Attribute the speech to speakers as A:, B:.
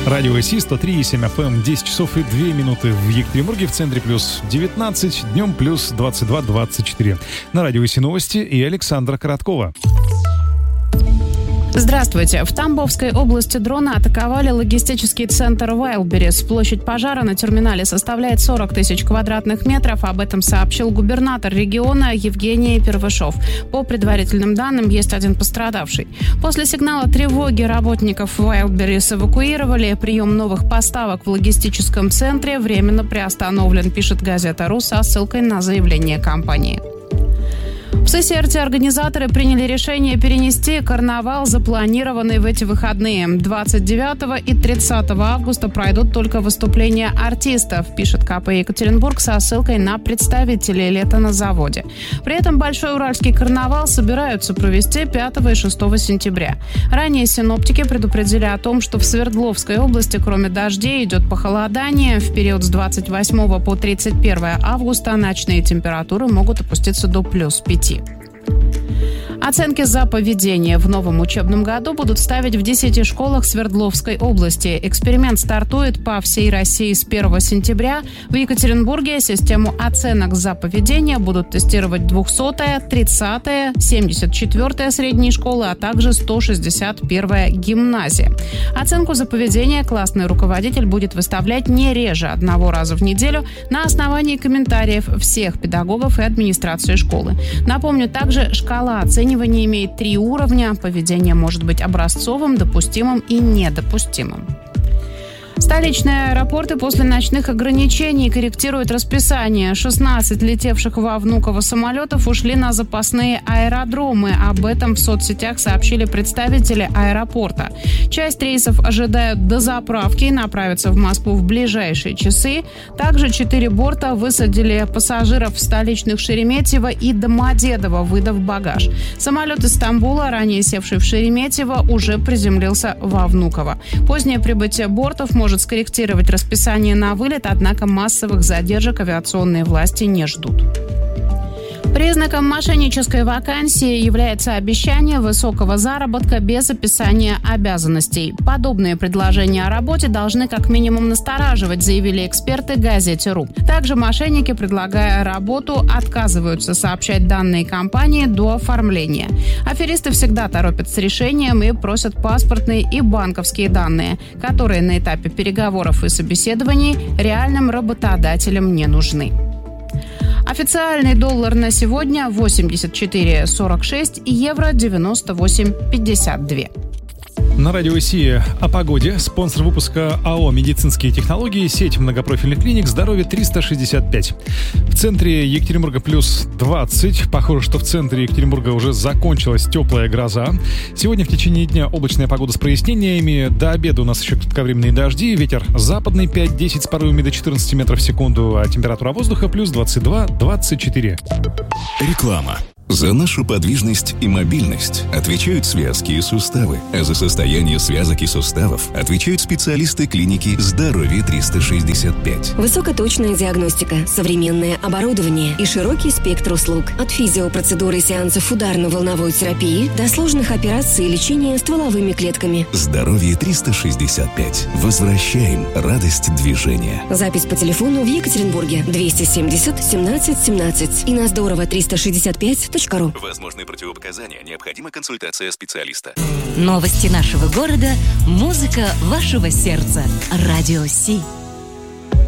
A: Радио СИ 103,7 FM, 10 часов и 2 минуты в Екатеринбурге, в центре плюс 19, днем плюс 22-24. На Радио СИ новости и Александра Короткова.
B: Здравствуйте. В Тамбовской области дроны атаковали логистический центр Вайлдберрис. Площадь пожара на терминале составляет 40 тысяч квадратных метров. Об этом сообщил губернатор региона Евгений Первышов. По предварительным данным, есть один пострадавший. После сигнала тревоги работников Вайлдберрис эвакуировали. Прием новых поставок в логистическом центре временно приостановлен, пишет газета «Ру» со ссылкой на заявление компании. В Сысерте организаторы приняли решение перенести карнавал, запланированный в эти выходные. 29 и 30 августа пройдут только выступления артистов, пишет КП Екатеринбург со ссылкой на представителей «Лето на заводе». При этом Большой Уральский карнавал собираются провести 5 и 6 сентября. Ранее синоптики предупредили о том, что в Свердловской области, кроме дождей, идет похолодание. В период с 28 по 31 августа ночные температуры могут опуститься до плюс 5. Оценки за поведение в новом учебном году будут ставить в 10 школах Свердловской области. Эксперимент стартует по всей России с 1 сентября. В Екатеринбурге систему оценок за поведение будут тестировать 200-я, 30-я, 74-я средние школы, а также 161-я гимназия. Оценку за поведение классный руководитель будет выставлять не реже одного раза в неделю на основании комментариев всех педагогов и администрации школы. Напомню, также шкала оценивания имеет 3 уровня. Поведение может быть образцовым, допустимым и недопустимым. Столичные аэропорты после ночных ограничений корректируют расписание. 16 летевших во Внуково самолетов ушли на запасные аэродромы. Об этом в соцсетях сообщили представители аэропорта. Часть рейсов ожидают дозаправки и направятся в Москву в ближайшие часы. Также 4 борта высадили пассажиров в столичных Шереметьево и Домодедово, выдав багаж. Самолет из Стамбула, ранее севший в Шереметьево, уже приземлился во Внуково. Позднее прибытие бортов может скорректировать расписание на вылет, однако массовых задержек авиационные власти не ждут. Признаком мошеннической вакансии является обещание высокого заработка без описания обязанностей. Подобные предложения о работе должны как минимум настораживать, заявили эксперты газете «Ру». Также мошенники, предлагая работу, отказываются сообщать данные компании до оформления. Аферисты всегда торопят с решением и просят паспортные и банковские данные, которые на этапе переговоров и собеседований реальным работодателям не нужны. Официальный доллар на сегодня 84,46, евро 98,52.
A: На Радио СИ о погоде. Спонсор выпуска АО «Медицинские технологии», сеть многопрофильных клиник «Здоровье 365». В центре Екатеринбурга плюс 20. Похоже, что в центре Екатеринбурга уже закончилась теплая гроза. Сегодня в течение дня облачная погода с прояснениями. До обеда у нас еще кратковременные дожди. Ветер западный 5-10 с порывами до 14 метров в секунду, а температура воздуха плюс 22-24.
C: Реклама. За нашу подвижность и мобильность отвечают связки и суставы, а за состояние связок и суставов отвечают специалисты клиники «Здоровье 365».
D: Высокоточная диагностика, современное оборудование и широкий спектр услуг. От физиопроцедуры и сеансов ударно-волновой терапии до сложных операций и лечения стволовыми клетками.
C: «Здоровье 365». Возвращаем радость движения.
D: Запись по телефону в Екатеринбурге 270 17 17 и на Здорово 365.
C: Возможны противопоказания, необходима консультация специалиста.
E: Новости нашего города, музыка вашего сердца. Радио СИ.